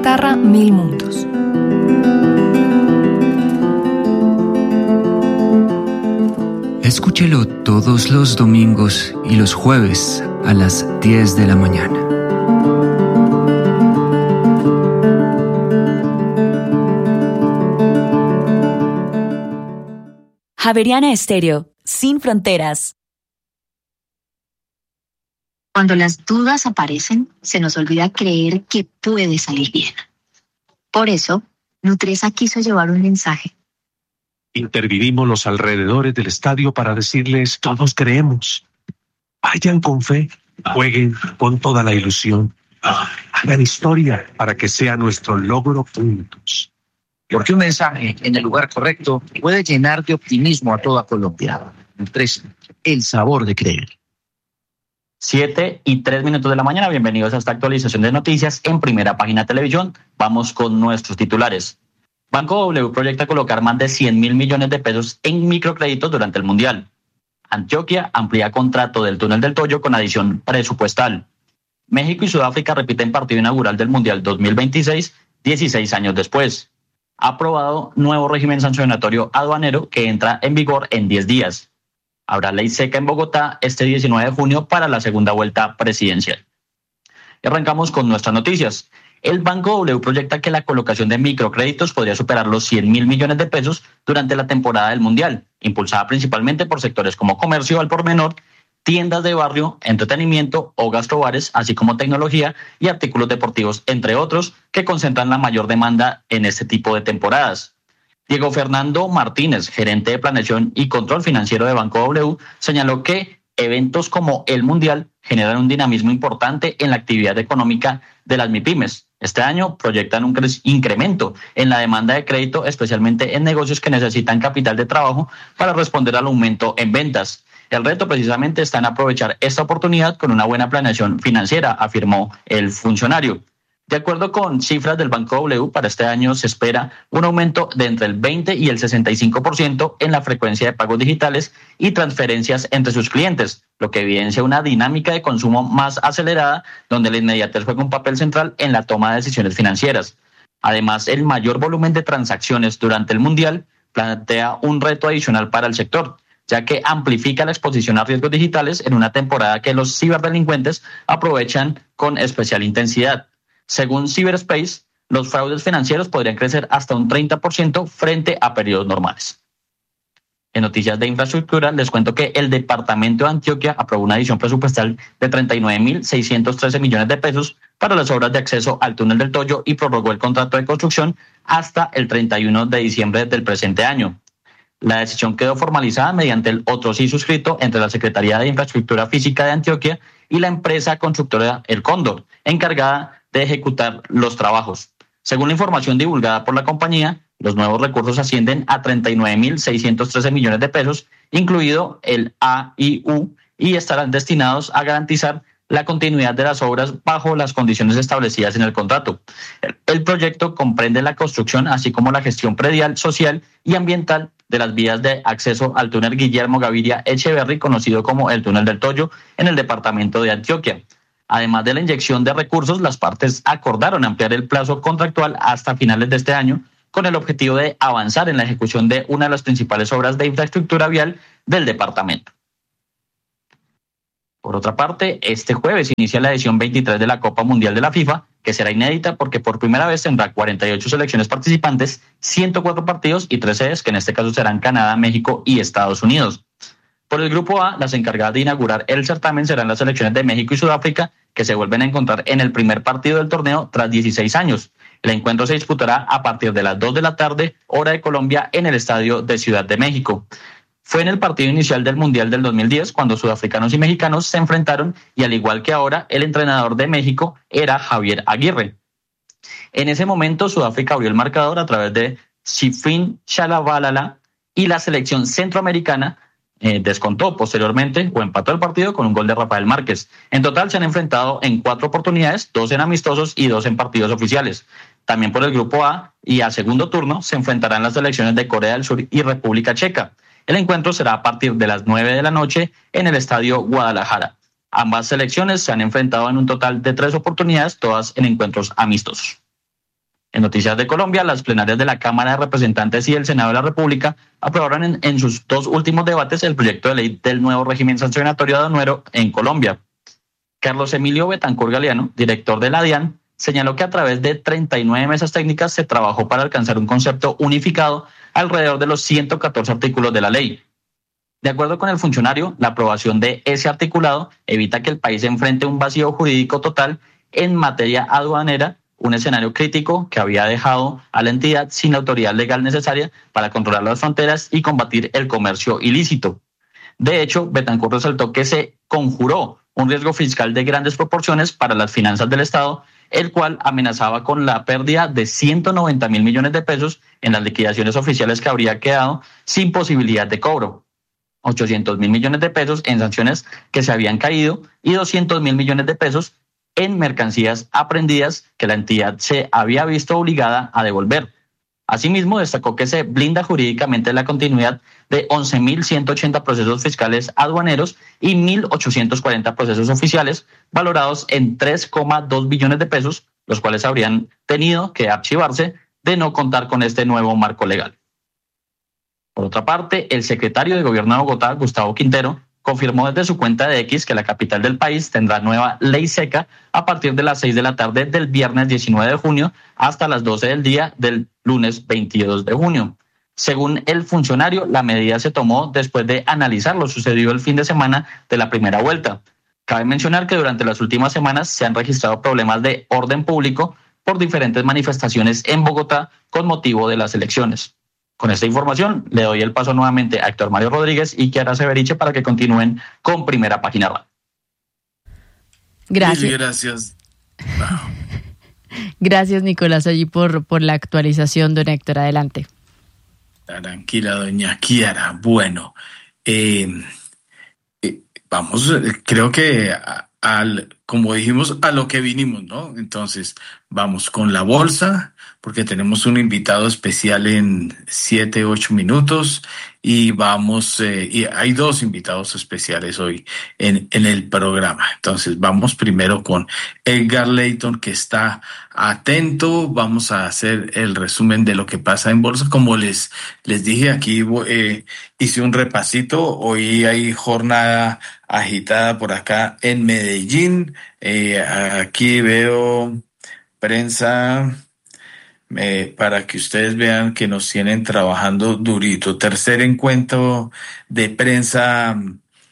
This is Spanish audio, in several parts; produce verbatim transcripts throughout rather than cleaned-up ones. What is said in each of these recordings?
Gamarra Mil Mundos. Escúchelo todos los domingos y los jueves a las diez de la mañana. Javeriana Estéreo, sin fronteras. Cuando las dudas aparecen, se nos olvida creer que puede salir bien. Por eso, Nutresa quiso llevar un mensaje. Intervinimos los alrededores del estadio para decirles, todos creemos. Vayan con fe, jueguen con toda la ilusión. Hagan historia para que sea nuestro logro juntos. Porque un mensaje en el lugar correcto puede llenar de optimismo a toda Colombia. Nutresa, el sabor de creer. Siete y tres minutos de la mañana. Bienvenidos a esta actualización de noticias en Primera Página Televisión. Vamos con nuestros titulares. Banco W proyecta colocar más de cien mil millones de pesos en microcréditos durante el Mundial. Antioquia amplía contrato del túnel del Toyo con adición presupuestal. México y Sudáfrica repiten partido inaugural del Mundial dos mil veintiséis, dieciséis años después. Aprobado nuevo régimen sancionatorio aduanero que entra en vigor en diez días. Habrá ley seca en Bogotá este diecinueve de junio para la segunda vuelta presidencial. Y arrancamos con nuestras noticias. El Banco W proyecta que la colocación de microcréditos podría superar los cien mil millones de pesos durante la temporada del Mundial, impulsada principalmente por sectores como comercio al por menor, tiendas de barrio, entretenimiento o gastrobares, así como tecnología y artículos deportivos, entre otros, que concentran la mayor demanda en este tipo de temporadas. Diego Fernando Martínez, gerente de planeación y control financiero de Banco W, señaló que eventos como el Mundial generan un dinamismo importante en la actividad económica de las MIPYMES. Este año proyectan un incremento en la demanda de crédito, especialmente en negocios que necesitan capital de trabajo para responder al aumento en ventas. El reto precisamente está en aprovechar esta oportunidad con una buena planeación financiera, afirmó el funcionario. De acuerdo con cifras del Banco W, para este año se espera un aumento de entre el veinte y el sesenta y cinco por ciento en la frecuencia de pagos digitales y transferencias entre sus clientes, lo que evidencia una dinámica de consumo más acelerada, donde la inmediatez juega un papel central en la toma de decisiones financieras. Además, el mayor volumen de transacciones durante el Mundial plantea un reto adicional para el sector, ya que amplifica la exposición a riesgos digitales en una temporada que los ciberdelincuentes aprovechan con especial intensidad. Según Cyberspace, los fraudes financieros podrían crecer hasta un treinta por ciento frente a periodos normales. En noticias de infraestructura, les cuento que el Departamento de Antioquia aprobó una adición presupuestal de treinta y nueve mil seiscientos trece millones de pesos para las obras de acceso al túnel del Toyo y prorrogó el contrato de construcción hasta el treinta y uno de diciembre del presente año. La decisión quedó formalizada mediante el otro sí suscrito entre la Secretaría de Infraestructura Física de Antioquia y la empresa constructora El Cóndor, encargada de ejecutar los trabajos. Según la información divulgada por la compañía, los nuevos recursos ascienden a treinta y nueve mil seiscientos trece millones de pesos, incluido el A I U, y estarán destinados a garantizar la continuidad de las obras bajo las condiciones establecidas en el contrato. El proyecto comprende la construcción, así como la gestión predial, social y ambiental de las vías de acceso al túnel Guillermo Gaviria Echeverry, conocido como el túnel del Toyo, en el departamento de Antioquia. Además de la inyección de recursos, las partes acordaron ampliar el plazo contractual hasta finales de este año, con el objetivo de avanzar en la ejecución de una de las principales obras de infraestructura vial del departamento. Por otra parte, este jueves inicia la edición veintitrés de la Copa Mundial de la FIFA, que será inédita porque por primera vez tendrá cuarenta y ocho selecciones participantes, ciento cuatro partidos y tres sedes, que en este caso serán Canadá, México y Estados Unidos. Por el grupo A, las encargadas de inaugurar el certamen serán las selecciones de México y Sudáfrica, que se vuelven a encontrar en el primer partido del torneo tras dieciséis años. El encuentro se disputará a partir de las dos de la tarde, hora de Colombia, en el estadio de Ciudad de México. Fue en el partido inicial del Mundial del dos mil diez cuando sudafricanos y mexicanos se enfrentaron y, al igual que ahora, el entrenador de México era Javier Aguirre. En ese momento, Sudáfrica abrió el marcador a través de Sifin Shalabalala y la selección centroamericana Eh, descontó posteriormente o empató el partido con un gol de Rafael Márquez. En total se han enfrentado en cuatro oportunidades, dos en amistosos y dos en partidos oficiales. También por el grupo A y a segundo turno se enfrentarán las selecciones de Corea del Sur y República Checa. El encuentro será a partir de las nueve de la noche en el Estadio Guadalajara. Ambas selecciones se han enfrentado en un total de tres oportunidades, todas en encuentros amistosos. En Noticias de Colombia, las plenarias de la Cámara de Representantes y del Senado de la República aprobaron en, en sus dos últimos debates el proyecto de ley del nuevo régimen sancionatorio de aduanero en Colombia. Carlos Emilio Betancur Galeano, director de la DIAN, señaló que a través de treinta y nueve mesas técnicas se trabajó para alcanzar un concepto unificado alrededor de los ciento catorce artículos de la ley. De acuerdo con el funcionario, la aprobación de ese articulado evita que el país enfrente un vacío jurídico total en materia aduanera, un escenario crítico que había dejado a la entidad sin la autoridad legal necesaria para controlar las fronteras y combatir el comercio ilícito. De hecho, Betancur resaltó que se conjuró un riesgo fiscal de grandes proporciones para las finanzas del Estado, el cual amenazaba con la pérdida de ciento noventa mil millones de pesos en las liquidaciones oficiales que habría quedado sin posibilidad de cobro, ochocientos mil millones de pesos en sanciones que se habían caído y doscientos mil millones de pesos en mercancías apreendidas que la entidad se había visto obligada a devolver. Asimismo, destacó que se blinda jurídicamente la continuidad de once mil ciento ochenta procesos fiscales aduaneros y mil ochocientos cuarenta procesos oficiales valorados en tres coma dos billones de pesos, los cuales habrían tenido que archivarse de no contar con este nuevo marco legal. Por otra parte, el secretario de Gobierno de Bogotá, Gustavo Quintero, confirmó desde su cuenta de X que la capital del país tendrá nueva ley seca a partir de las seis de la tarde del viernes diecinueve de junio hasta las doce del día del lunes veintidós de junio. Según el funcionario, la medida se tomó después de analizar lo sucedido el fin de semana de la primera vuelta. Cabe mencionar que durante las últimas semanas se han registrado problemas de orden público por diferentes manifestaciones en Bogotá con motivo de las elecciones. Con esta información le doy el paso nuevamente a Héctor Mario Rodríguez y Chiara Severiche para que continúen con Primera Página Radio. Gracias. Mil gracias. Wow. Gracias, Nicolás, allí por, por la actualización, don Héctor. Adelante. Tranquila, doña Chiara. Bueno, eh, eh, vamos, creo que a, al, como dijimos, a lo que vinimos, ¿no? Entonces, vamos con la bolsa, porque tenemos un invitado especial en siete, ocho minutos y vamos, eh, y hay dos invitados especiales hoy en, en el programa. Entonces vamos primero con Edgar Layton, que está atento. Vamos a hacer el resumen de lo que pasa en bolsa. Como les, les dije, aquí eh, hice un repasito. Hoy hay jornada agitada por acá en Medellín. Eh, aquí veo prensa... Eh, para que ustedes vean que nos tienen trabajando durito. Tercer encuentro de prensa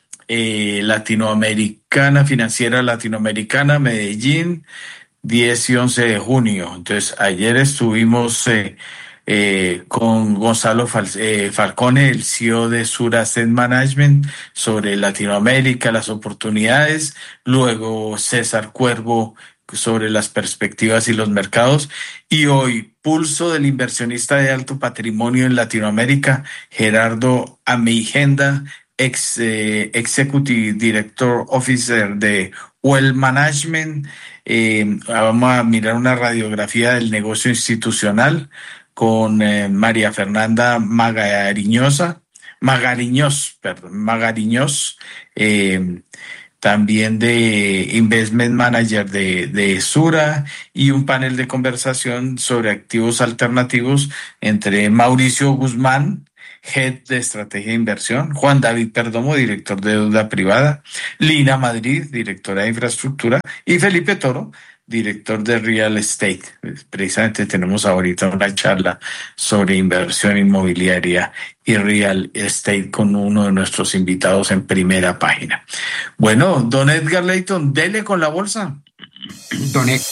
eh, latinoamericana, financiera latinoamericana, Medellín, diez y once de junio. Entonces, ayer estuvimos eh, eh, con Gonzalo Fal- eh, Falcone, el C E O de Sura Asset Management, sobre Latinoamérica, las oportunidades. Luego, César Cuervo, sobre las perspectivas y los mercados. Y hoy, pulso del inversionista de alto patrimonio en Latinoamérica, Gerardo Ameijenda, ex eh, Executive Director Officer de Wealth Management. Eh, vamos a mirar una radiografía del negocio institucional con eh, María Fernanda Magariñosa, Magariños, perdón, Magariños, eh, también de Investment Manager de, de Sura, y un panel de conversación sobre activos alternativos entre Mauricio Guzmán, Head de Estrategia de Inversión, Juan David Perdomo, Director de Deuda Privada, Lina Madrid, Directora de Infraestructura, y Felipe Toro, Director de Real Estate. Precisamente tenemos ahorita una charla sobre inversión inmobiliaria y real estate con uno de nuestros invitados en Primera Página. Bueno, don Edgar Layton, dele con la bolsa. Don Ed...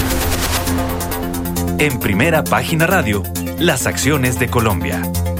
En Primera Página Radio, las acciones de Colombia.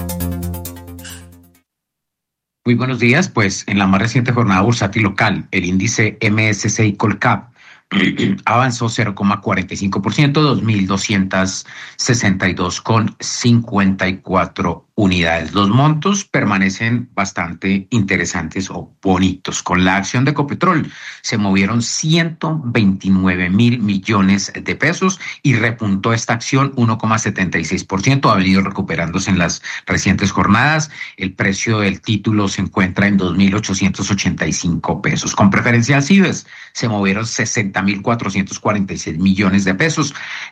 Muy buenos días. Pues en la más reciente jornada bursátil local, el índice M S C I Colcap avanzó cero coma cuarenta y cinco por ciento, dos mil doscientos sesenta y dos con cincuenta y cuatro unidades. Los montos permanecen bastante interesantes o bonitos. Con la acción de Ecopetrol se movieron ciento veintinueve mil millones de pesos y repuntó esta acción uno coma setenta y seis por ciento. Ha venido recuperándose en las recientes jornadas. El precio del título se encuentra en dos mil ochocientos ochenta y cinco pesos. Con preferencial Cibes se movieron sesenta mil cuatrocientos cuarenta y seis millones de pesos.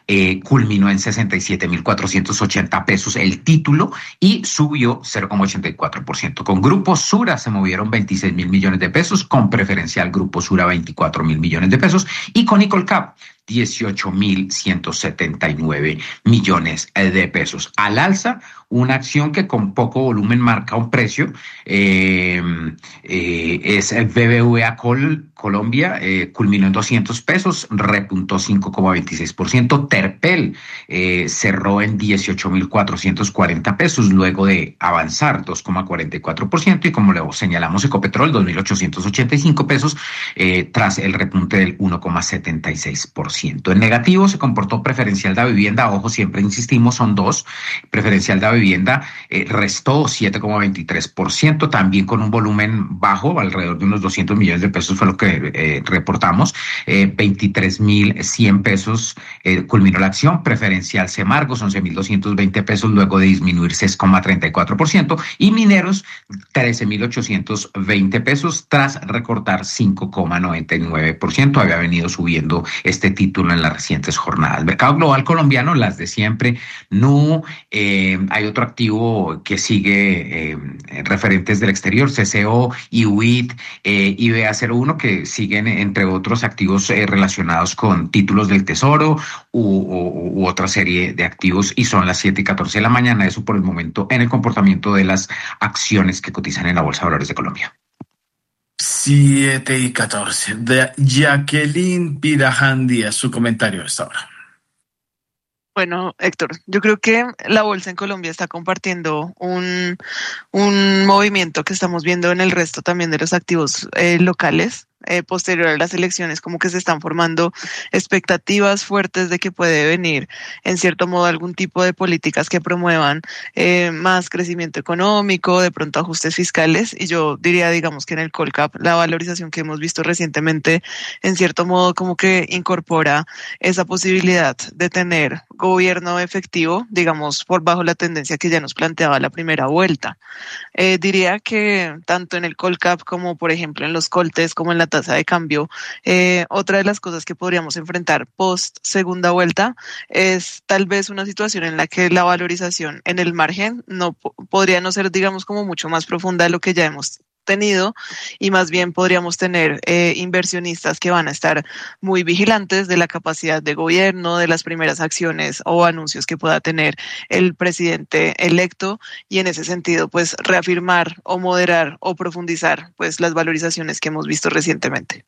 eh, culminó en sesenta y siete mil cuatrocientos ochenta pesos el título y subió cero coma ochenta y cuatro por ciento. Con Grupo Sura se movieron veintiséis mil millones de pesos, con Preferencial Grupo Sura veinticuatro mil millones de pesos y con Colcap dieciocho mil ciento setenta y nueve millones de pesos. Al alza, una acción que con poco volumen marca un precio, eh, eh, es B B V A Col, Colombia, eh, culminó en doscientos pesos, repuntó cinco coma veintiséis por ciento. Terpel eh, cerró en dieciocho mil cuatrocientos cuarenta pesos, luego de avanzar dos coma cuarenta y cuatro por ciento, y como le señalamos, Ecopetrol dos mil ochocientos ochenta y cinco pesos, eh, tras el repunte del uno coma setenta y seis por ciento. En negativo se comportó Preferencial de Vivienda, ojo, siempre insistimos, son dos. Preferencial de Vivienda eh, restó siete coma veintitrés por ciento, también con un volumen bajo, alrededor de unos doscientos millones de pesos fue lo que eh, reportamos, eh, veintitrés mil cien pesos eh, culminó la acción. Preferencial Semargos, once mil doscientos veinte pesos, luego de disminuir seis coma treinta y cuatro por ciento, y Mineros, trece mil ochocientos veinte pesos, tras recortar cinco coma noventa y nueve por ciento, había venido subiendo este título en las recientes jornadas. Mercado global colombiano, las de siempre, no eh, hay otro activo que sigue eh, referentes del exterior, C C O, I U I T, eh, I B A cero uno, que siguen entre otros activos eh, relacionados con títulos del Tesoro u, u, u otra serie de activos, y son las siete y catorce de la mañana, eso por el momento en el comportamiento de las acciones que cotizan en la Bolsa de Valores de Colombia. siete y catorce. De Jacqueline Piraján Díaz, su comentario a esta hora. Bueno, Héctor, yo creo que la bolsa en Colombia está compartiendo un, un movimiento que estamos viendo en el resto también de los activos eh, locales. Eh, posterior a las elecciones, como que se están formando expectativas fuertes de que puede venir, en cierto modo, algún tipo de políticas que promuevan eh, más crecimiento económico, de pronto ajustes fiscales, y yo diría, digamos, que en el Colcap la valorización que hemos visto recientemente, en cierto modo, como que incorpora esa posibilidad de tener gobierno efectivo, digamos, por bajo la tendencia que ya nos planteaba la primera vuelta. Eh, diría que tanto en el Colcap como, por ejemplo, en los Coltes, como en la tasa de cambio, eh, otra de las cosas que podríamos enfrentar post segunda vuelta es tal vez una situación en la que la valorización en el margen no podría no ser, digamos, como mucho más profunda de lo que ya hemos tenido, y más bien podríamos tener eh, inversionistas que van a estar muy vigilantes de la capacidad de gobierno, de las primeras acciones o anuncios que pueda tener el presidente electo, y en ese sentido pues reafirmar o moderar o profundizar pues las valorizaciones que hemos visto recientemente.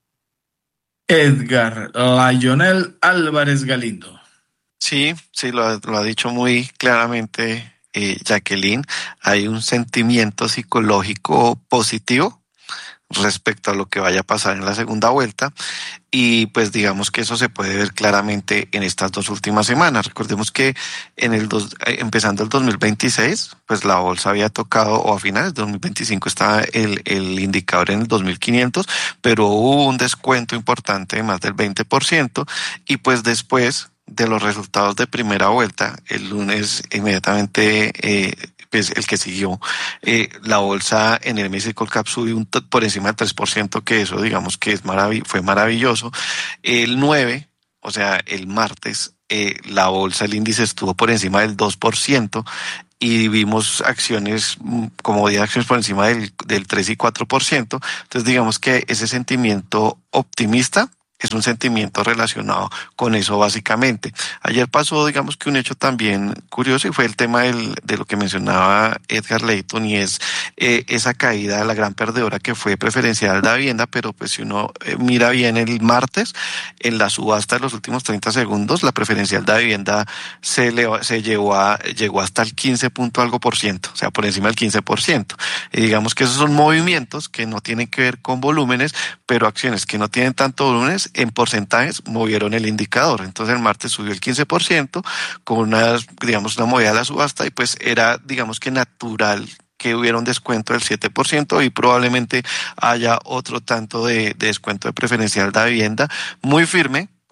Edgar Lionel Álvarez Galindo. Sí, sí, lo ha, lo ha dicho muy claramente Eh, Jacqueline. Hay un sentimiento psicológico positivo respecto a lo que vaya a pasar en la segunda vuelta, y pues digamos que eso se puede ver claramente en estas dos últimas semanas. Recordemos que en el dos, empezando el dos mil veintiséis, pues la bolsa había tocado, o a finales de dos mil veinticinco estaba el, el indicador en el dos mil quinientos, pero hubo un descuento importante de más del veinte por ciento, y pues después de los resultados de primera vuelta, el lunes inmediatamente, eh, pues el que siguió, eh, la bolsa en el M S C I Colcap subió un t- por encima del tres por ciento, que eso digamos que es marav- fue maravilloso. El nueve, o sea, el martes, eh, la bolsa, el índice estuvo por encima del dos por ciento, y vimos acciones, como diez acciones por encima del, del tres y cuatro por ciento. Entonces digamos que ese sentimiento optimista es un sentimiento relacionado con eso básicamente. Ayer pasó, digamos que un hecho también curioso, y fue el tema del, de lo que mencionaba Edgar Leighton, y es eh, esa caída, la gran perdedora que fue Preferencial de Vivienda, pero pues si uno eh, mira bien el martes, en la subasta de los últimos treinta segundos, la Preferencial de Vivienda se, le, se llevó a, llegó hasta el quince punto algo por ciento, o sea, por encima del quince por ciento. Y digamos que esos son movimientos que no tienen que ver con volúmenes, pero acciones que no tienen tanto volúmenes, en porcentajes movieron el indicador. Entonces el martes subió el quince por ciento con una, digamos, una movida de la subasta, y pues era, digamos que natural que hubiera un descuento del siete por ciento, y probablemente haya otro tanto de, de descuento de Preferencial de Vivienda muy firme,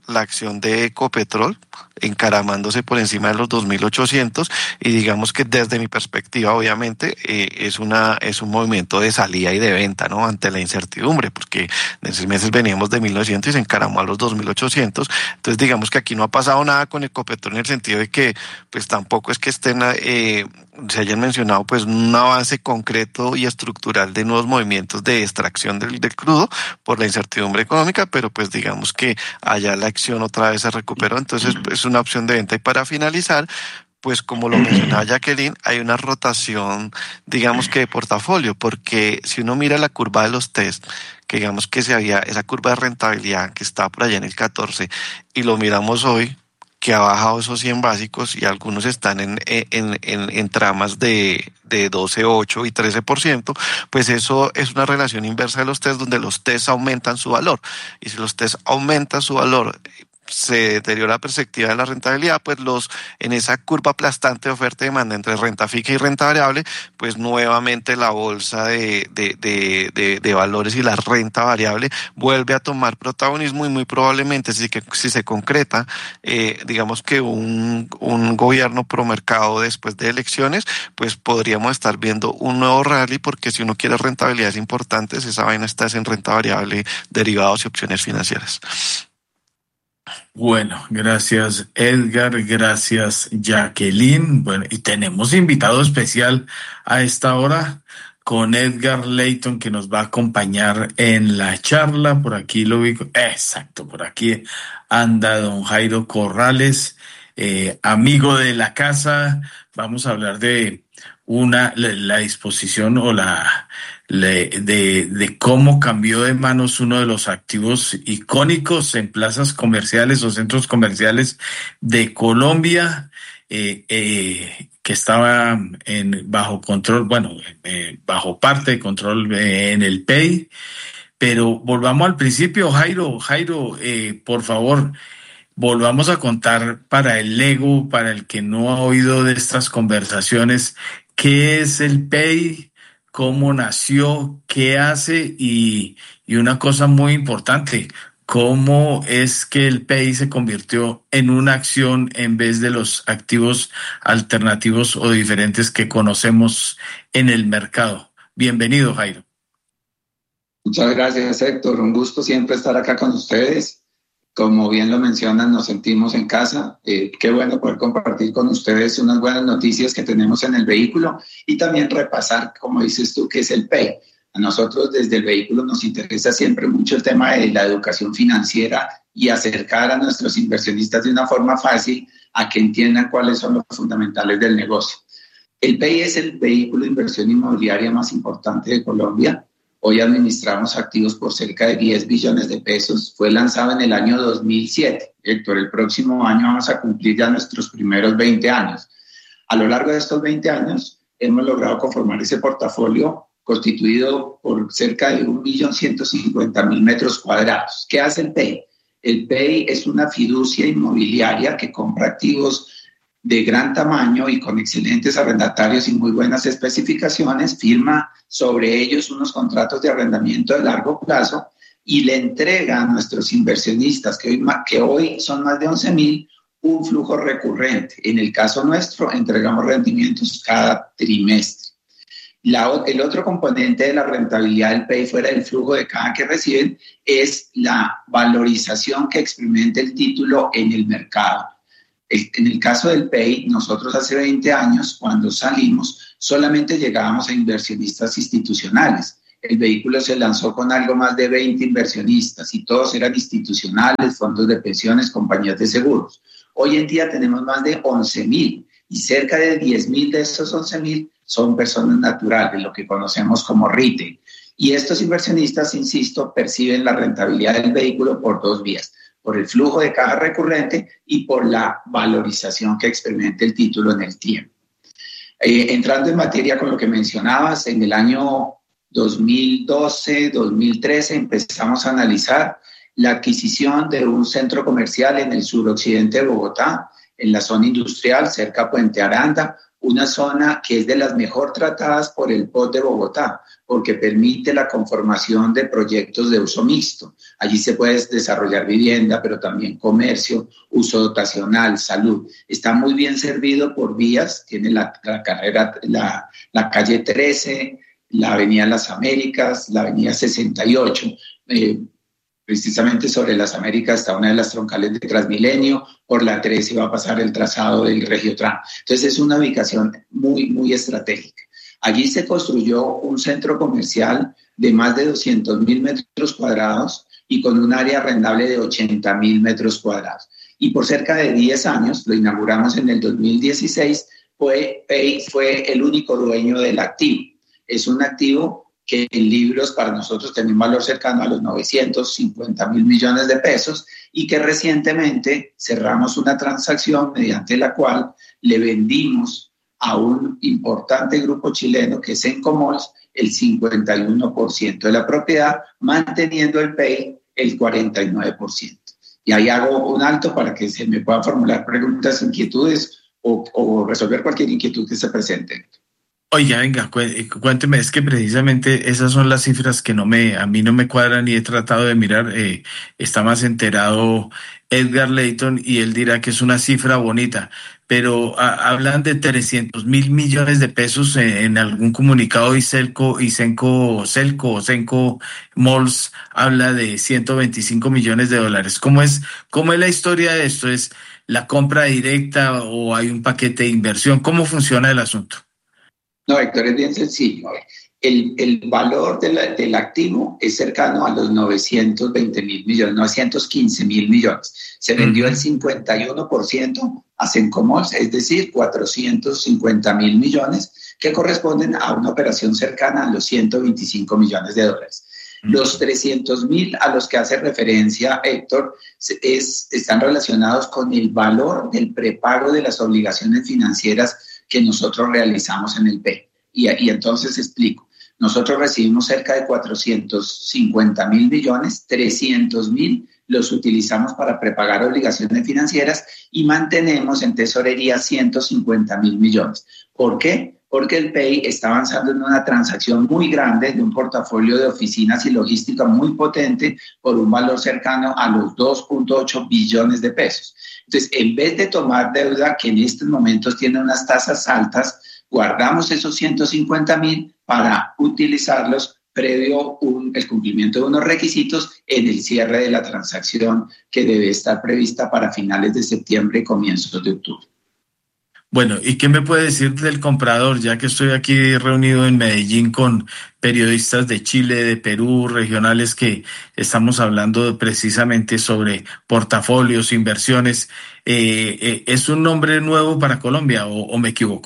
la acción de Ecopetrol, encaramándose por encima de los dos mil ochocientos, y digamos que desde mi perspectiva, obviamente, eh, es una es un movimiento de salida y de venta, ¿no? Ante la incertidumbre, porque en seis meses veníamos de mil novecientos y se encaramó a los dos mil ochocientos, entonces digamos que aquí no ha pasado nada con Ecopetrol en el sentido de que, pues tampoco es que estén, eh, se hayan mencionado pues un avance concreto y estructural de nuevos movimientos de extracción del, del crudo por la incertidumbre económica, pero pues digamos que allá la acción otra vez se recuperó, entonces es una opción de venta. Y para finalizar, pues como lo mencionaba Jacqueline, hay una rotación, digamos que de portafolio, porque si uno mira la curva de los test, que digamos que se había esa curva de rentabilidad que estaba por allá en el catorce, y lo miramos hoy, que ha bajado esos cien básicos y algunos están en, en, en, en tramas de, de doce, ocho y trece por ciento, pues eso es una relación inversa de los test, donde los test aumentan su valor. Y si los test aumentan su valor, se deteriora la perspectiva de la rentabilidad, pues los en esa curva aplastante de oferta y demanda entre renta fija y renta variable, pues nuevamente la bolsa de, de, de, de, de valores y la renta variable vuelve a tomar protagonismo, y muy probablemente si, que, si se concreta, eh, digamos que un, un gobierno pro mercado después de elecciones, pues podríamos estar viendo un nuevo rally, porque si uno quiere rentabilidades importantes, esa vaina está en renta variable, derivados y opciones financieras. Bueno, gracias Edgar, gracias Jacqueline. Bueno, y tenemos invitado especial a esta hora con Edgar Layton, que nos va a acompañar en la charla. Por aquí lo ubico, exacto, por aquí anda don Jairo Corrales, eh, amigo de la casa. Vamos a hablar de una la, la disposición o la De, de, de cómo cambió de manos uno de los activos icónicos en plazas comerciales o centros comerciales de Colombia, eh, eh, que estaba en bajo control, bueno, eh, bajo parte de control eh, en el P E I. Pero volvamos al principio, Jairo, Jairo, eh, por favor, volvamos a contar para el Lego, para el que no ha oído de estas conversaciones, ¿qué es el P E I? ¿Cómo nació? ¿Qué hace? Y, y una cosa muy importante, ¿cómo es que el P E I se convirtió en una acción en vez de los activos alternativos o diferentes que conocemos en el mercado? Bienvenido, Jairo. Muchas gracias, Héctor. Un gusto siempre estar acá con ustedes. Como bien lo mencionan, nos sentimos en casa. Eh, qué bueno poder compartir con ustedes unas buenas noticias que tenemos en el vehículo y también repasar, como dices tú, qué es el P E I. A nosotros desde el vehículo nos interesa siempre mucho el tema de la educación financiera y acercar a nuestros inversionistas de una forma fácil a que entiendan cuáles son los fundamentales del negocio. El P E I es el vehículo de inversión inmobiliaria más importante de Colombia. Hoy administramos activos por cerca de diez billones de pesos. Fue lanzado en el año dos mil siete. Héctor, el próximo año vamos a cumplir ya nuestros primeros veinte años. A lo largo de estos veinte años hemos logrado conformar ese portafolio constituido por cerca de un millón ciento cincuenta mil metros cuadrados. ¿Qué hace el P E I? El P E I es una fiducia inmobiliaria que compra activos de gran tamaño y con excelentes arrendatarios y muy buenas especificaciones, firma sobre ellos unos contratos de arrendamiento de largo plazo y le entrega a nuestros inversionistas, que hoy, que hoy son más de once mil, un flujo recurrente. En el caso nuestro, entregamos rendimientos cada trimestre. La, el otro componente de la rentabilidad del P E I, fuera del flujo de caja que reciben, es la valorización que experimenta el título en el mercado. En el caso del P E I, nosotros hace veinte años, cuando salimos, solamente llegábamos a inversionistas institucionales. El vehículo se lanzó con algo más de veinte inversionistas y todos eran institucionales, fondos de pensiones, compañías de seguros. Hoy en día tenemos más de once mil y cerca de diez mil de esos once mil son personas naturales, lo que conocemos como retail. Y estos inversionistas, insisto, perciben la rentabilidad del vehículo por dos vías: por el flujo de caja recurrente y por la valorización que experimenta el título en el tiempo. Eh, entrando en materia con lo que mencionabas, en el año dos mil doce, dos mil trece empezamos a analizar la adquisición de un centro comercial en el suroccidente de Bogotá, en la zona industrial, cerca a Puente Aranda, una zona que es de las mejor tratadas por el P O T de Bogotá, porque permite la conformación de proyectos de uso mixto. Allí se puede desarrollar vivienda, pero también comercio, uso dotacional, salud. Está muy bien servido por vías, tiene la, la carrera, la, la calle trece, la avenida Las Américas, la avenida sesenta y ocho, eh, precisamente sobre Las Américas está una de las troncales de Transmilenio, por la trece va a pasar el trazado del Regiotran. Entonces es una ubicación muy, muy estratégica. Allí se construyó un centro comercial de más de doscientos mil metros cuadrados y con un área arrendable de ochenta mil metros cuadrados. Y por cerca de diez años, lo inauguramos en el dos mil dieciséis, fue, Pay fue el único dueño del activo. Es un activo que en libros para nosotros tiene un valor cercano a los novecientos cincuenta mil millones de pesos y que recientemente cerramos una transacción mediante la cual le vendimos a un importante grupo chileno que es Encomols el cincuenta y uno por ciento de la propiedad, manteniendo el Pay el cuarenta y nueve por ciento. Y ahí hago un alto para que se me puedan formular preguntas, inquietudes o, o resolver cualquier inquietud que se presente. Oiga, venga, cuénteme, es que precisamente esas son las cifras que no me, a mí no me cuadran y he tratado de mirar. Eh, está más enterado Edgar Layton y él dirá que es una cifra bonita, pero a, hablan de trescientos mil millones de pesos en, en algún comunicado y Celco, y Senco, Celco, o Senco Malls habla de ciento veinticinco millones de dólares. ¿Cómo es, cómo es la historia de esto? ¿Es la compra directa o hay un paquete de inversión? ¿Cómo funciona el asunto? No, Héctor, es bien sencillo. El, el valor de la, del activo es cercano a los novecientos veinte mil millones, novecientos quince mil millones. Se vendió el cincuenta y uno por ciento a Sencomols, es decir, cuatrocientos cincuenta mil millones, que corresponden a una operación cercana a los ciento veinticinco millones de dólares. Los trescientos mil a los que hace referencia Héctor es, están relacionados con el valor del prepago de las obligaciones financieras que nosotros realizamos en el P. Y, y entonces explico. Nosotros recibimos cerca de cuatrocientos cincuenta mil millones, trescientos mil los utilizamos para prepagar obligaciones financieras y mantenemos en tesorería ciento cincuenta mil millones. ¿Por qué? Porque el P E I está avanzando en una transacción muy grande de un portafolio de oficinas y logística muy potente por un valor cercano a los dos punto ocho billones de pesos. Entonces, en vez de tomar deuda que en estos momentos tiene unas tasas altas, guardamos esos ciento cincuenta mil para utilizarlos previo un, el cumplimiento de unos requisitos en el cierre de la transacción que debe estar prevista para finales de septiembre y comienzos de octubre. Bueno, ¿y qué me puede decir del comprador? Ya que estoy aquí reunido en Medellín con periodistas de Chile, de Perú, regionales, que estamos hablando precisamente sobre portafolios, inversiones. Eh, eh, ¿Es un nombre nuevo para Colombia o, o me equivoco?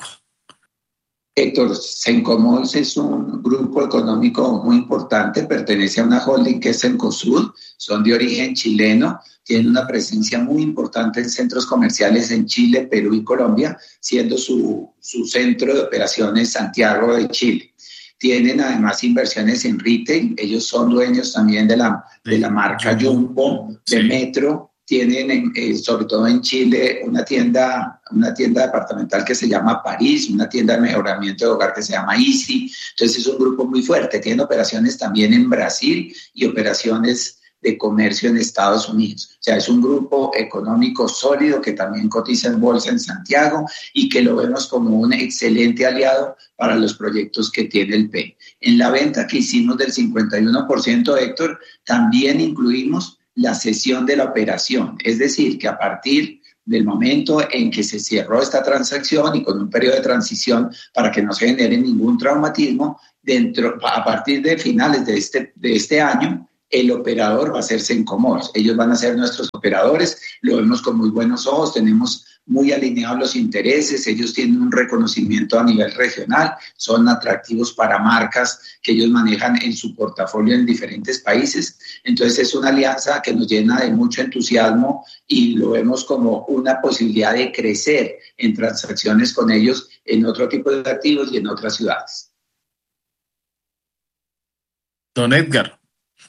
Héctor, Sencomols es un grupo económico muy importante, pertenece a una holding que es Cencosud, son de origen chileno, tienen una presencia muy importante en centros comerciales en Chile, Perú y Colombia, siendo su, su centro de operaciones Santiago de Chile. Tienen además inversiones en retail, ellos son dueños también de la, de la marca Jumbo, de Metro. Tienen, en, eh, sobre todo en Chile, una tienda, una tienda departamental que se llama París, una tienda de mejoramiento de hogar que se llama Easy. Entonces es un grupo muy fuerte. Tienen operaciones también en Brasil y operaciones de comercio en Estados Unidos. O sea, es un grupo económico sólido que también cotiza en bolsa en Santiago y que lo vemos como un excelente aliado para los proyectos que tiene el P E I. En la venta que hicimos del cincuenta y uno por ciento, Héctor, también incluimos la cesión de la operación, es decir, que a partir del momento en que se cerró esta transacción y con un periodo de transición para que no se genere ningún traumatismo, dentro, a partir de finales de este, de este año, el operador va a ser Sencomols. Ellos van a ser nuestros operadores, lo vemos con muy buenos ojos, tenemos muy alineados los intereses, ellos tienen un reconocimiento a nivel regional, son atractivos para marcas que ellos manejan en su portafolio en diferentes países. Entonces es una alianza que nos llena de mucho entusiasmo y lo vemos como una posibilidad de crecer en transacciones con ellos en otro tipo de activos y en otras ciudades. Don Edgar.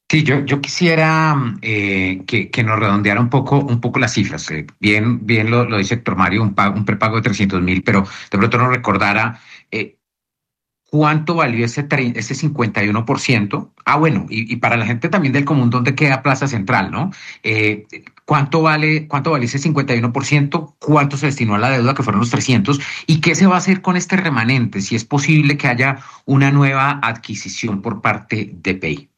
Sí, yo, yo quisiera eh, que, que nos redondeara un poco, un poco las cifras. Eh, bien, bien lo, lo dice Héctor Mario, un, pago, un prepago de trescientos mil, pero de pronto nos recordara eh, cuánto valió ese, ese cincuenta y uno por ciento. Ah, bueno, y, y para la gente también del común, ¿dónde queda Plaza Central, no? Eh, ¿cuánto vale, cuánto vale ese cincuenta y uno por ciento? ¿Cuánto se destinó a la deuda, que fueron los trescientos? ¿Y qué se va a hacer con este remanente? Si es posible que haya una nueva adquisición por parte de P E I.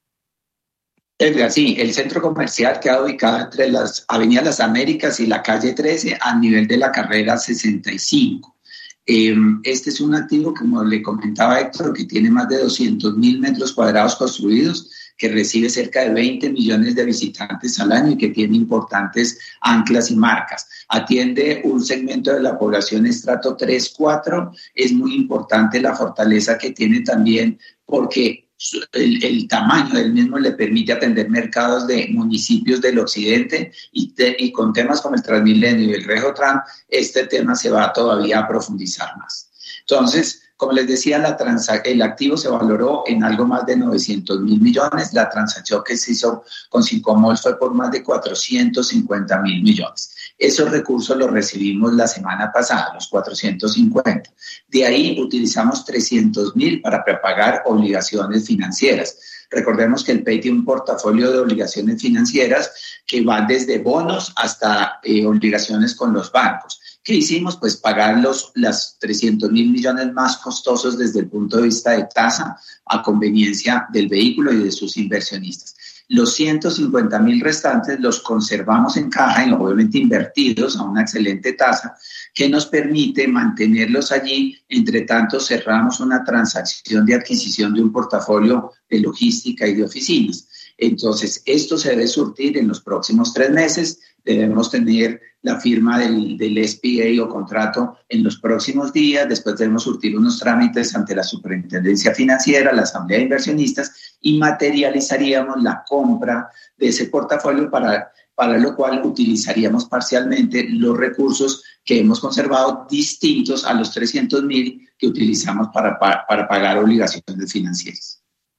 Edgar, sí, el centro comercial queda ubicado entre las Avenidas Las Américas y la calle trece a nivel de la carrera sesenta y cinco. Eh, este es un activo, como le comentaba Héctor, que tiene más de doscientos mil metros cuadrados construidos, que recibe cerca de veinte millones de visitantes al año y que tiene importantes anclas y marcas. Atiende un segmento de la población estrato tres cuatro. Es muy importante la fortaleza que tiene también porque El, el tamaño del mismo le permite atender mercados de municipios del occidente y, te, y con temas como el Transmilenio y el Regotran, este tema se va todavía a profundizar más. Entonces, como les decía, la transa- el activo se valoró en algo más de novecientos mil millones. La transacción que se hizo con Sincomol fue por más de cuatrocientos cincuenta mil millones. Esos recursos los recibimos la semana pasada, los cuatrocientos cincuenta. De ahí utilizamos trescientos mil para prepagar obligaciones financieras. Recordemos que el P E I tiene un portafolio de obligaciones financieras que va desde bonos hasta eh, obligaciones con los bancos. ¿Qué hicimos? Pues pagar los las trescientos mil millones más costosos desde el punto de vista de tasa a conveniencia del vehículo y de sus inversionistas. Los ciento cincuenta mil restantes los conservamos en caja y obviamente invertidos a una excelente tasa que nos permite mantenerlos allí. Entre tanto, cerramos una transacción de adquisición de un portafolio de logística y de oficinas. Entonces, esto se debe surtir en los próximos tres meses. Debemos tener la firma del, del S P A o contrato en los próximos días. Después debemos surtir unos trámites ante la Superintendencia Financiera, la Asamblea de Inversionistas, y materializaríamos la compra de ese portafolio, para, para lo cual utilizaríamos parcialmente los recursos que hemos conservado, distintos a los trescientos mil que utilizamos para, para, para pagar obligaciones financieras.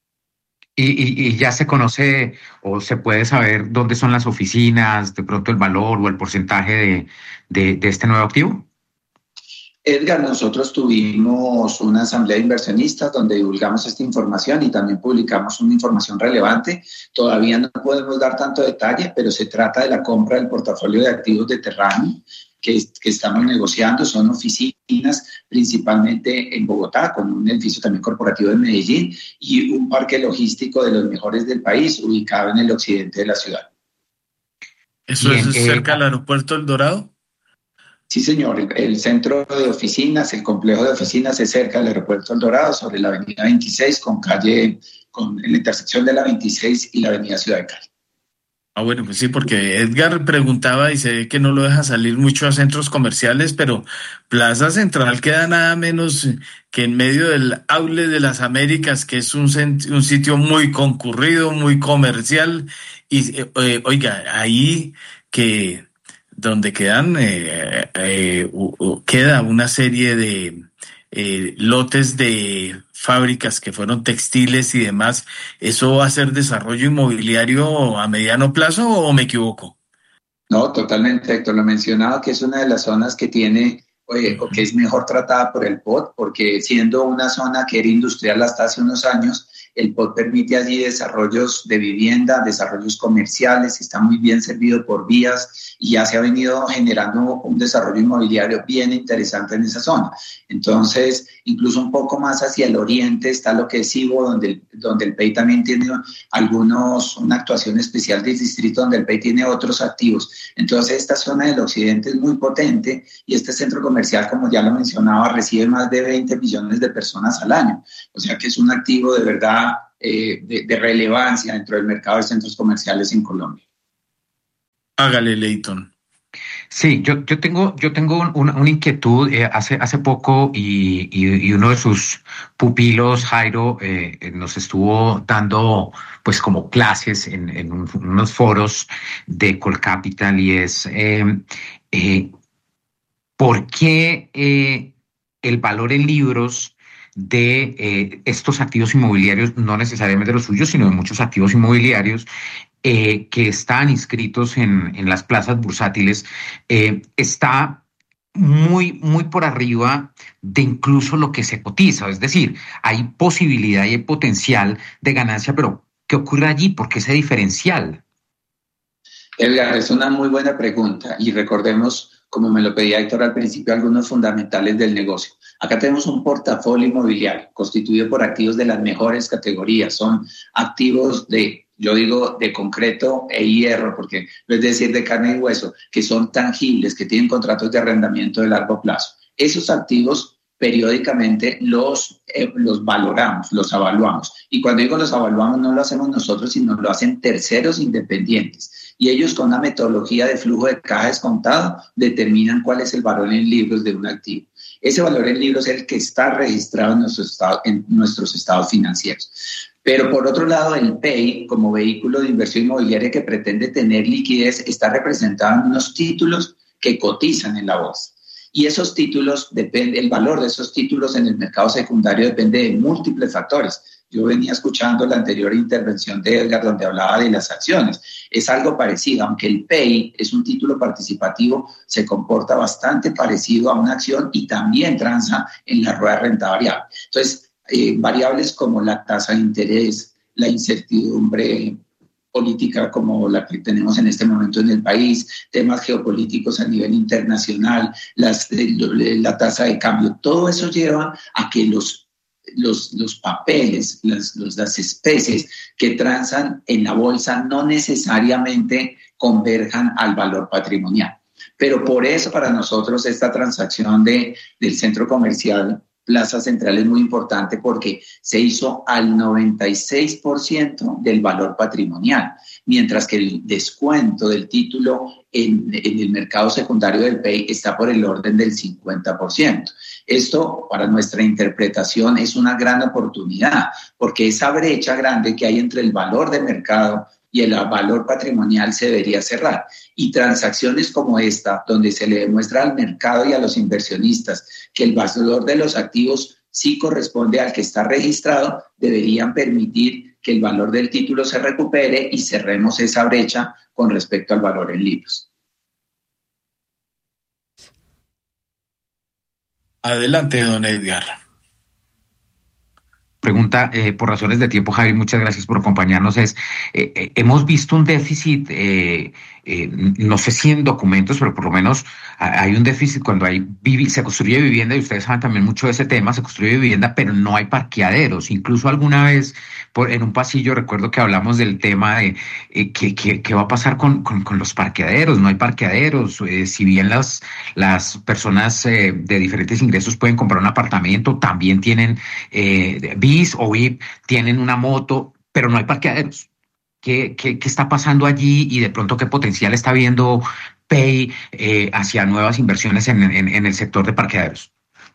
Y, y, y ya se conoce o se puede saber dónde son las oficinas, de pronto el valor o el porcentaje de, de, de este nuevo activo. Edgar, nosotros tuvimos una asamblea de inversionistas donde divulgamos esta información y también publicamos una información relevante. Todavía no podemos dar tanto detalle, pero se trata de la compra del portafolio de activos de Terráneo que, que estamos negociando. Son oficinas principalmente en Bogotá, con un edificio también corporativo en Medellín y un parque logístico de los mejores del país ubicado en el occidente de la ciudad. ¿Eso Bien, es cerca eh, del aeropuerto El Dorado? Sí, señor. El centro de oficinas, el complejo de oficinas es cerca del aeropuerto El Dorado, sobre la avenida veintiséis, con calle, con la intersección de la veintiséis y la avenida Ciudad de Cali. Ah, bueno, pues sí, porque Edgar preguntaba y se ve que no lo deja salir mucho a centros comerciales, pero Plaza Central queda nada menos que en medio del Outlet de las Américas, que es un, un sitio muy concurrido, muy comercial. Y eh, oiga, ahí que donde quedan eh, eh, uh, uh, queda una serie de eh, lotes de fábricas que fueron textiles y demás. ¿Eso va a ser desarrollo inmobiliario a mediano plazo o me equivoco? No, totalmente, Héctor. Lo mencionaba que es una de las zonas que tiene eh, o que es mejor tratada por el P O T, porque siendo una zona que era industrial hasta hace unos años, el P O T permite allí desarrollos de vivienda, desarrollos comerciales, está muy bien servido por vías y ya se ha venido generando un desarrollo inmobiliario bien interesante en esa zona. Entonces, incluso un poco más hacia el oriente está lo que es Cibo, donde el, donde el P E I también tiene algunos, una actuación especial del distrito, donde el P E I tiene otros activos. Entonces, esta zona del occidente es muy potente y este centro comercial, como ya lo mencionaba, recibe más de veinte millones de personas al año. O sea que es un activo de verdad eh, de, de relevancia dentro del mercado de centros comerciales en Colombia. Hágale, Leighton. Sí, yo, yo tengo, yo tengo una, una inquietud. Eh, hace, hace poco y, y, y uno de sus pupilos, Jairo, eh, nos estuvo dando pues como clases en, en un, unos foros de Colcapital y es eh, eh, ¿por qué eh, el valor en libros de eh, estos activos inmobiliarios, no necesariamente los suyos, sino de muchos activos inmobiliarios eh, que están inscritos en, en las plazas bursátiles, eh, está muy, muy por arriba de incluso lo que se cotiza. Es decir, hay posibilidad y hay potencial de ganancia, pero ¿qué ocurre allí? ¿Por qué ese diferencial? Edgar, es una muy buena pregunta y recordemos, como me lo pedía Héctor al principio, algunos fundamentales del negocio. Acá tenemos un portafolio inmobiliario constituido por activos de las mejores categorías. Son activos de, yo digo, de concreto e hierro, porque no es decir de carne y hueso, que son tangibles, que tienen contratos de arrendamiento de largo plazo. Esos activos periódicamente los, eh, los valoramos, los evaluamos. Y cuando digo los evaluamos, no lo hacemos nosotros, sino lo hacen terceros independientes. Y ellos, con una metodología de flujo de caja descontado, determinan cuál es el valor en libros de un activo. Ese valor en libros es el que está registrado en, nuestro estado, en nuestros estados financieros. Pero por otro lado, el P E I, como vehículo de inversión inmobiliaria que pretende tener liquidez, está representado en unos títulos que cotizan en la bolsa. Y esos títulos, depende, el valor de esos títulos en el mercado secundario depende de múltiples factores. Yo venía escuchando la anterior intervención de Edgar, donde hablaba de las acciones. Es algo parecido, aunque el P E I es un título participativo, se comporta bastante parecido a una acción y también transa en la rueda de renta variable. Entonces, eh, variables como la tasa de interés, la incertidumbre política como la que tenemos en este momento en el país, temas geopolíticos a nivel internacional, las, la tasa de cambio, todo eso lleva a que los Los, los papeles, las, los, las especies que transan en la bolsa no necesariamente converjan al valor patrimonial. Pero por eso para nosotros esta transacción de, del centro comercial Plaza Central es muy importante porque se hizo al noventa y seis por ciento del valor patrimonial, mientras que el descuento del título en, en el mercado secundario del P E I está por el orden del cincuenta por ciento. Esto, para nuestra interpretación, es una gran oportunidad, porque esa brecha grande que hay entre el valor de mercado y el valor patrimonial se debería cerrar. Y transacciones como esta, donde se le demuestra al mercado y a los inversionistas que el valor de los activos sí corresponde al que está registrado, deberían permitir que el valor del título se recupere y cerremos esa brecha con respecto al valor en libros. Adelante, don Edgar. Pregunta, eh, por razones de tiempo, Javi, muchas gracias por acompañarnos. Es, eh, eh, hemos visto un déficit, eh, eh, no sé si en documentos, pero por lo menos hay un déficit cuando hay vivi- se construye vivienda, y ustedes saben también mucho de ese tema, se construye vivienda, pero no hay parqueaderos. Incluso alguna vez por, en un pasillo recuerdo que hablamos del tema de eh, qué que, que va a pasar con, con, con los parqueaderos. No hay parqueaderos. Eh, si bien las, las personas eh, de diferentes ingresos pueden comprar un apartamento, también tienen eh, bis o V I P, tienen una moto, pero no hay parqueaderos. ¿Qué, qué, qué está pasando allí y de pronto qué potencial está viendo P E I eh, hacia nuevas inversiones en, en, en el sector de parqueaderos?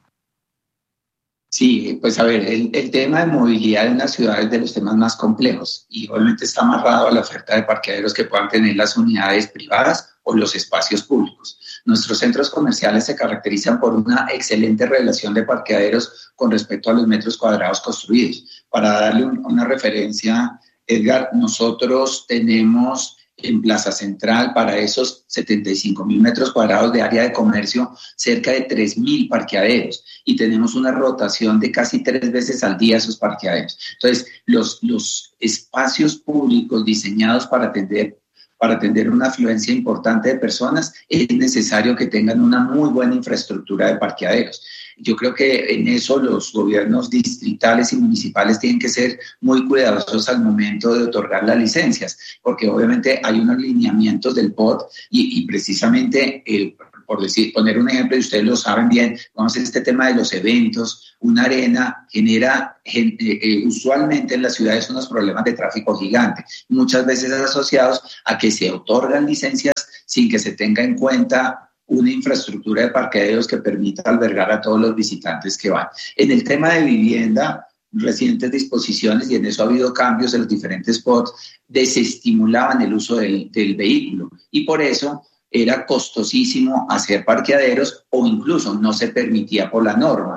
Sí, pues a ver, el, el tema de movilidad en las ciudades es de los temas más complejos y obviamente está amarrado a la oferta de parqueaderos que puedan tener las unidades privadas o los espacios públicos. Nuestros centros comerciales se caracterizan por una excelente relación de parqueaderos con respecto a los metros cuadrados construidos. Para darle un, una referencia, Edgar, nosotros tenemos en Plaza Central, para esos setenta y cinco mil metros cuadrados de área de comercio, cerca de tres mil parqueaderos y tenemos una rotación de casi tres veces al día esos parqueaderos. Entonces, los, los espacios públicos diseñados para atender para atender una afluencia importante de personas, es necesario que tengan una muy buena infraestructura de parqueaderos. Yo creo que en eso los gobiernos distritales y municipales tienen que ser muy cuidadosos al momento de otorgar las licencias, porque obviamente hay unos lineamientos del P O D y, y precisamente, eh, por decir, poner un ejemplo, y ustedes lo saben bien, vamos a este tema de los eventos. Una arena genera eh, eh, usualmente en las ciudades unos problemas de tráfico gigantes, muchas veces asociados a que se otorgan licencias sin que se tenga en cuenta una infraestructura de parqueaderos que permita albergar a todos los visitantes que van. En el tema de vivienda, recientes disposiciones, y en eso ha habido cambios en los diferentes spots, desestimulaban el uso del, del vehículo y por eso era costosísimo hacer parqueaderos o incluso no se permitía por la norma.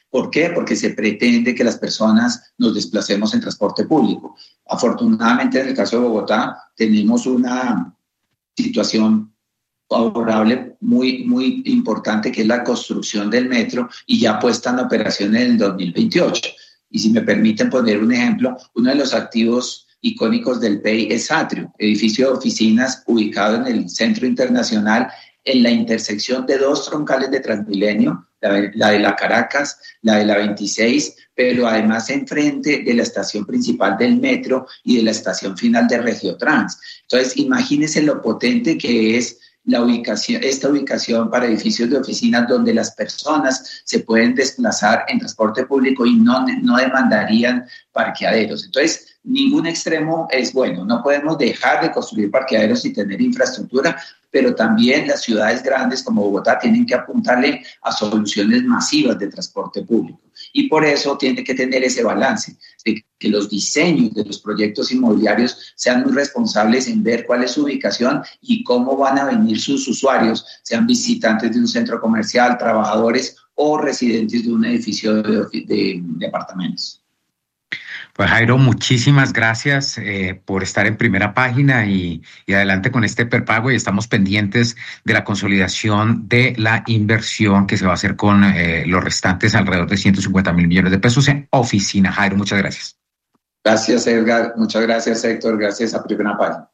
¿Por qué? Porque se pretende que las personas nos desplacemos en transporte público. Afortunadamente, en el caso de Bogotá, tenemos una situación favorable muy, muy importante, que es la construcción del metro, y ya puesta en operación en el dos mil veintiocho. Y si me permiten poner un ejemplo, uno de los activos icónicos del P E I es Atrio, edificio de oficinas ubicado en el Centro Internacional, en la intersección de dos troncales de Transmilenio, la, la de la Caracas, la de la veintiséis, pero además enfrente de la estación principal del metro y de la estación final de Regiotrans. Entonces, imagínense lo potente que es la ubicación, esta ubicación para edificios de oficinas donde las personas se pueden desplazar en transporte público y no, no demandarían parqueaderos. Entonces, ningún extremo es bueno. No podemos dejar de construir parqueaderos y tener infraestructura, pero también las ciudades grandes como Bogotá tienen que apuntarle a soluciones masivas de transporte público. Y por eso tiene que tener ese balance, de que los diseños de los proyectos inmobiliarios sean muy responsables en ver cuál es su ubicación y cómo van a venir sus usuarios, sean visitantes de un centro comercial, trabajadores o residentes de un edificio de, de, de apartamentos. Pues Jairo, muchísimas gracias eh, por estar en Primera Página y, y adelante con este prepago, y estamos pendientes de la consolidación de la inversión que se va a hacer con eh, los restantes alrededor de ciento cincuenta mil millones de pesos en oficina. Jairo, muchas gracias. Gracias, Edgar. Muchas gracias, Héctor. Gracias a Primera Página.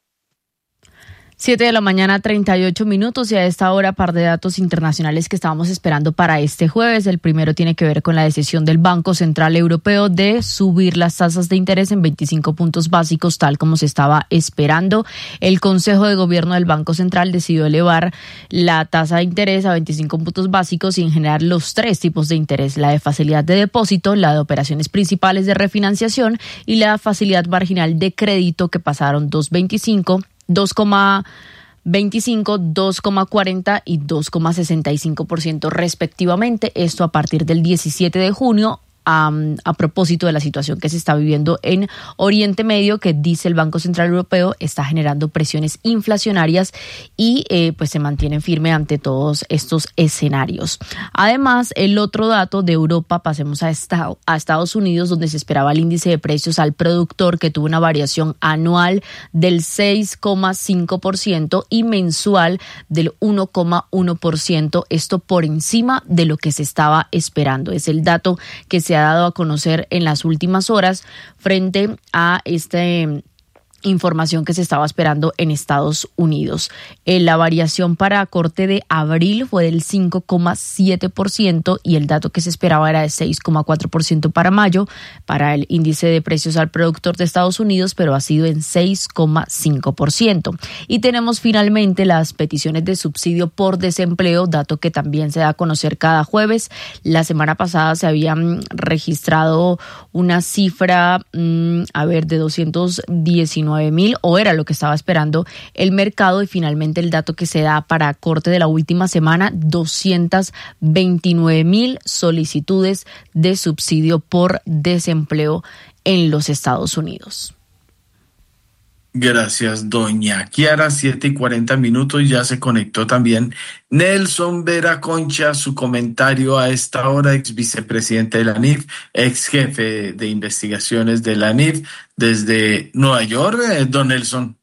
Siete de la mañana, treinta y ocho minutos, y a esta hora par de datos internacionales que estábamos esperando para este jueves. El primero tiene que ver con la decisión del Banco Central Europeo de subir las tasas de interés en veinticinco puntos básicos, tal como se estaba esperando. El Consejo de Gobierno del Banco Central decidió elevar la tasa de interés a veinticinco puntos básicos y en general los tres tipos de interés: la de facilidad de depósito, la de operaciones principales de refinanciación y la facilidad marginal de crédito, que pasaron dos coma veinticinco, dos coma veinticinco, dos coma cuarenta y dos coma sesenta y cinco por ciento respectivamente. Esto a partir del diecisiete de junio. Um, a propósito de la situación que se está viviendo en Oriente Medio, que dice el Banco Central Europeo está generando presiones inflacionarias y eh, pues se mantienen firme ante todos estos escenarios. Además, el otro dato de Europa, pasemos a, esta, a Estados Unidos, donde se esperaba el índice de precios al productor, que tuvo una variación anual del seis coma cinco por ciento y mensual del uno coma uno por ciento, esto por encima de lo que se estaba esperando. Es el dato que se ha dado a conocer en las últimas horas frente a este información que se estaba esperando en Estados Unidos. Eh, la variación para corte de abril fue del cinco coma siete por ciento y el dato que se esperaba era de seis coma cuatro por ciento para mayo, para el índice de precios al productor de Estados Unidos, pero ha sido en seis coma cinco por ciento. Y tenemos finalmente las peticiones de subsidio por desempleo, dato que también se da a conocer cada jueves. La semana pasada se había registrado una cifra, mmm, a ver, de doscientos diecinueve mil, o era lo que estaba esperando el mercado, y finalmente el dato que se da para corte de la última semana, doscientos veintinueve mil solicitudes de subsidio por desempleo en los Estados Unidos. Gracias, doña Kiara. Siete y cuarenta minutos, ya se conectó también Nelson Vera Concha, su comentario a esta hora, ex vicepresidente de la N I F, ex jefe de investigaciones de la N I F desde Nueva York. Eh, don Nelson.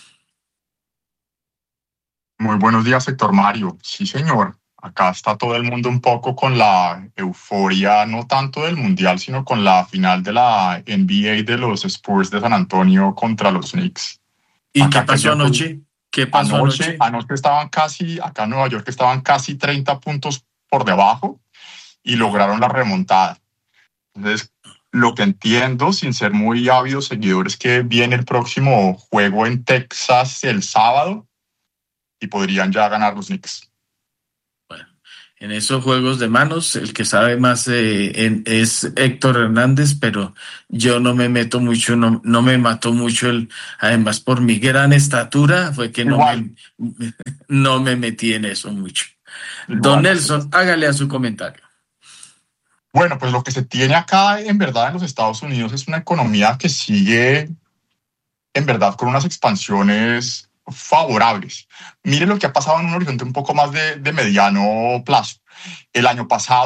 Muy buenos días, Héctor Mario. Sí, señor. Acá está todo el mundo un poco con la euforia, no tanto del Mundial, sino con la final de la N B A de los Spurs de San Antonio contra los Knicks. ¿Y acá qué pasó anoche? ¿Qué pasó anoche? anoche? Anoche estaban casi, acá en Nueva York estaban casi treinta puntos por debajo y lograron la remontada. Entonces, lo que entiendo, sin ser muy ávido seguidor, es que viene el próximo juego en Texas el sábado y podrían ya ganar los Knicks. En esos juegos de manos, el que sabe más eh, en, es Héctor Hernández, pero yo no me meto mucho, no, no me mató mucho, el, además por mi gran estatura, fue que no me, no me metí en eso mucho. Igual. Don Nelson, hágale a su comentario. Bueno, pues lo que se tiene acá, en verdad, en los Estados Unidos es una economía que sigue, en verdad, con unas expansiones favorables. Mire lo que ha pasado en un horizonte un poco más de, de mediano plazo. El año pasado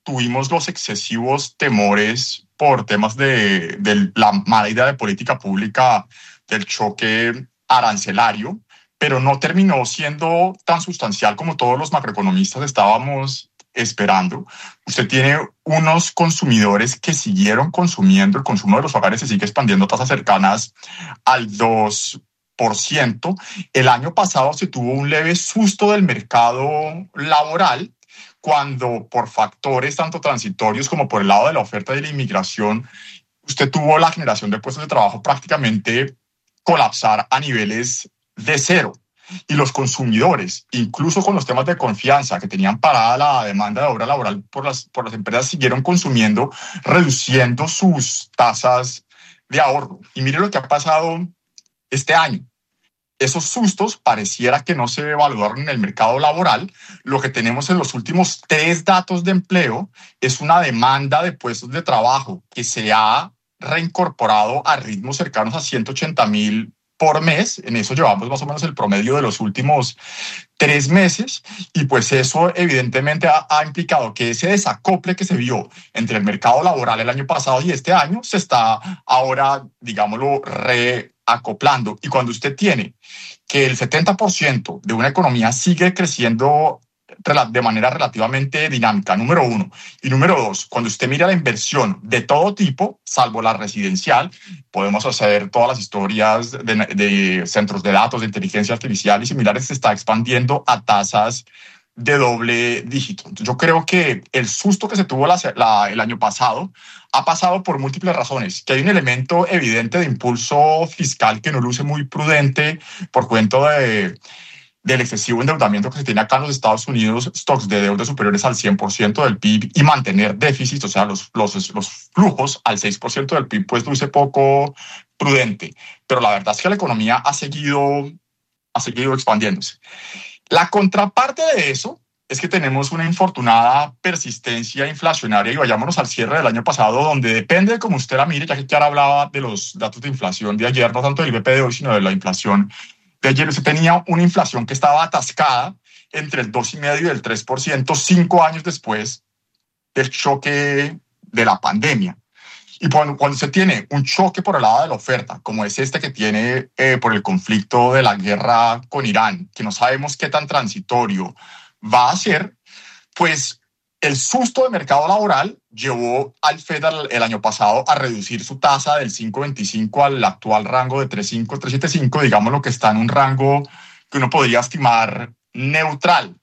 tuvimos los excesivos temores por temas de, de la mala idea de política pública del choque arancelario, pero no terminó siendo tan sustancial como todos los macroeconomistas estábamos esperando. Usted tiene unos consumidores que siguieron consumiendo, el consumo de los hogares se sigue expandiendo a tasas cercanas al dos por ciento. El año pasado se tuvo un leve susto del mercado laboral cuando por factores tanto transitorios como por el lado de la oferta de la inmigración, usted tuvo la generación de puestos de trabajo prácticamente colapsar a niveles de cero. Y los consumidores, incluso con los temas de confianza que tenían parada la demanda de obra laboral por las, por las empresas, siguieron consumiendo, reduciendo sus tasas de ahorro. Y mire lo que ha pasado este año. Esos sustos pareciera que no se evaluaron en el mercado laboral. Lo que tenemos en los últimos tres datos de empleo es una demanda de puestos de trabajo que se ha reincorporado a ritmos cercanos a ciento ochenta mil por mes. En eso llevamos más o menos el promedio de los últimos tres meses y pues eso evidentemente ha, ha implicado que ese desacople que se vio entre el mercado laboral el año pasado y este año se está ahora, digámoslo, reacoplando. Y cuando usted tiene que el setenta por ciento de una economía sigue creciendo de manera relativamente dinámica, número uno. Y número dos, cuando usted mira la inversión de todo tipo, salvo la residencial, podemos hacer todas las historias de, de centros de datos, de inteligencia artificial y similares, se está expandiendo a tasas de doble dígito. Entonces, yo creo que el susto que se tuvo la, la, el año pasado ha pasado por múltiples razones, que hay un elemento evidente de impulso fiscal que no luce muy prudente por cuento de del excesivo endeudamiento que se tiene acá en los Estados Unidos, stocks de deuda superiores al cien por ciento del P I B y mantener déficits, o sea, los, los, los flujos al seis por ciento del P I B, pues luce poco prudente. Pero la verdad es que la economía ha seguido, ha seguido expandiéndose. La contraparte de eso es que tenemos una infortunada persistencia inflacionaria y vayámonos al cierre del año pasado, donde depende de cómo usted la mire, ya que Chiara hablaba de los datos de inflación de ayer, no tanto del I P P de hoy, sino de la inflación de ayer. Se tenía una inflación que estaba atascada entre el dos coma cinco y el tres por ciento cinco años después del choque de la pandemia. Y cuando, cuando se tiene un choque por el lado de la oferta, como es este que tiene eh, por el conflicto de la guerra con Irán, que no sabemos qué tan transitorio va a ser, pues el susto del mercado laboral llevó al Fed el año pasado a reducir su tasa del cinco coma veinticinco al actual rango de tres coma cinco, tres coma setenta y cinco, digamos lo que está en un rango que uno podría estimar neutral.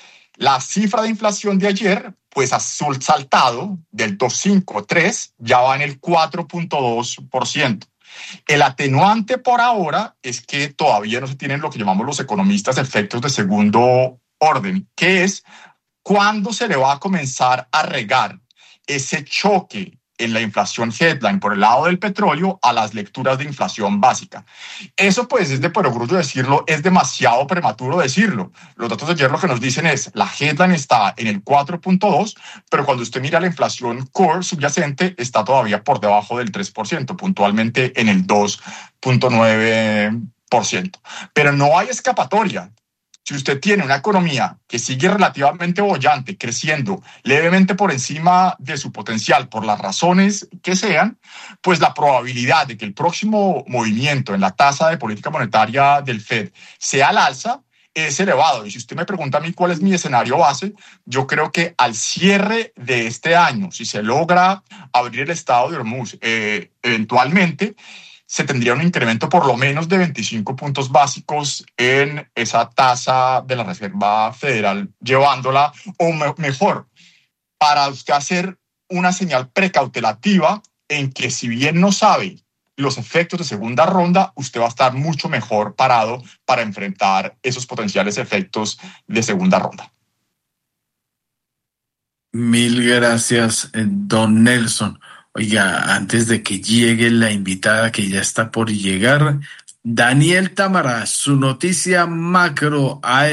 La cifra de inflación de ayer, pues ha saltado del dos coma cinco, tres, ya va en el cuatro coma dos por ciento. El atenuante por ahora es que todavía no se tienen lo que llamamos los economistas efectos de segundo orden, que es cuándo se le va a comenzar a regar ese choque en la inflación headline por el lado del petróleo a las lecturas de inflación básica. Eso pues es de perogrullo decirlo, es demasiado prematuro decirlo. Los datos de ayer lo que nos dicen es la headline está en el cuatro coma dos, pero cuando usted mira la inflación core subyacente está todavía por debajo del tres por ciento, puntualmente en el dos coma nueve por ciento. Pero no hay escapatoria. Si usted tiene una economía que sigue relativamente bollante, creciendo levemente por encima de su potencial por las razones que sean, pues la probabilidad de que el próximo movimiento en la tasa de política monetaria del Fed sea al alza es elevado. Y si usted me pregunta a mí cuál es mi escenario base, yo creo que al cierre de este año, si se logra abrir el estado de Hormuz eh, eventualmente, se tendría un incremento por lo menos de veinticinco puntos básicos en esa tasa de la Reserva Federal, llevándola, o me- mejor, para usted hacer una señal precautelativa en que si bien no sabe los efectos de segunda ronda, usted va a estar mucho mejor parado para enfrentar esos potenciales efectos de segunda ronda. Mil gracias, eh, don Nelson. Oiga, antes de que llegue la invitada que ya está por llegar, Daniel Támara, su noticia macro.